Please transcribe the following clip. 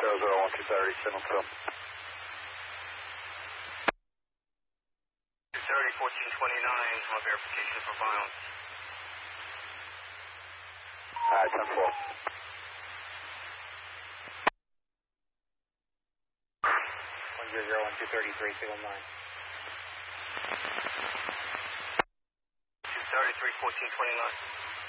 230, signal 2. 230, 1429, on verification for violence. Alright, 10-4. 100, 233, signal 9. 233, 1429.